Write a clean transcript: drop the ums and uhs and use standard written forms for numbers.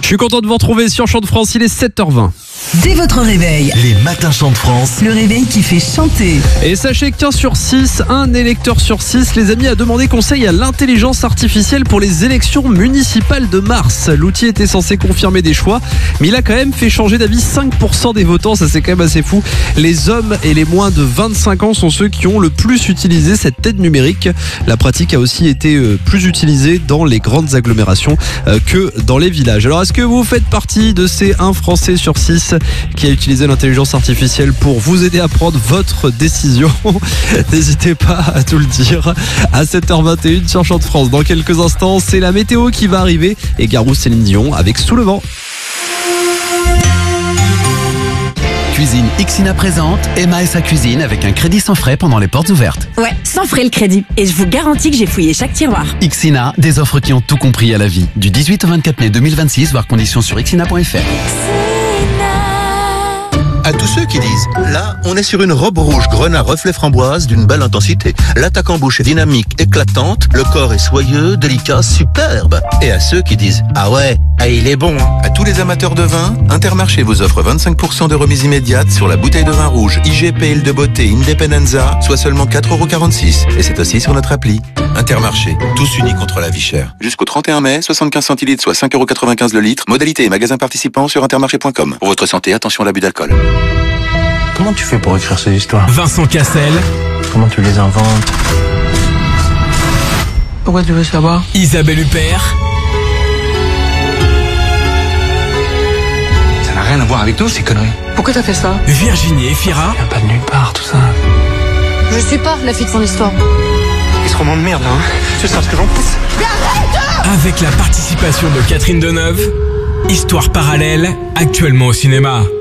Je suis content de vous retrouver sur Chant de France, il est 7h20. Dès votre réveil, Les matins Chant de France. le réveil qui fait chanter. Et sachez qu'un sur 6, un électeur sur 6, les amis, a demandé conseil à l'intelligence artificielle pour les élections municipales de mars. L'outil était censé confirmer des choix, mais il a quand même fait changer d'avis 5% des votants, ça c'est quand même assez fou. Les hommes et les moins de 25 ans sont ceux qui ont le plus utilisé cette aide numérique. La pratique a aussi été plus utilisée dans les grandes agglomérations que dans les villages. Alors est-ce que vous faites partie de ces 1 Français sur 6 qui a utilisé l'intelligence artificielle pour vous aider à prendre votre décision? N'hésitez pas à tout le dire à 7h21 sur Chant de France. Dans quelques instants, c'est la météo qui va arriver et Garou Céline Dion avec Sous le vent. Cuisine Ixina présente Emma et sa cuisine avec un crédit sans frais pendant les portes ouvertes. Ouais, sans frais le crédit. Et je vous garantis que j'ai fouillé chaque tiroir. Ixina, des offres qui ont tout compris à la vie. Du 18 au 24 mai 2026, voir conditions sur ixina.fr. À tous ceux qui disent, là, on est sur une robe rouge grenat reflet framboise d'une belle intensité. L'attaque en bouche est dynamique, éclatante, le corps est soyeux, délicat, superbe. Et à ceux qui disent, ah ouais, il est bon. À tous les amateurs de vin, Intermarché vous offre 25% de remise immédiate sur la bouteille de vin rouge IGP Île de Beauté Independenza, soit seulement 4,46 €. Et c'est aussi sur notre appli. Intermarché, tous unis contre la vie chère. Jusqu'au 31 mai, 75 centilitres, soit 5,95 € le litre. Modalité et magasins participants sur intermarché.com. Pour votre santé, attention à l'abus d'alcool. Comment tu fais pour écrire ces histoires? Vincent Cassel, Comment tu les inventes? Pourquoi tu veux savoir? Isabelle Huppert, Ça n'a rien à voir avec nous, ces conneries. Pourquoi t'as fait ça? Virginie Efira, Vient pas de nulle part, tout ça. Je suis pas la fille de son histoire. Quel roman de merde, là, hein? Tu sais ce que j'en pense? avec la participation de Catherine Deneuve. Histoire parallèle, actuellement au cinéma.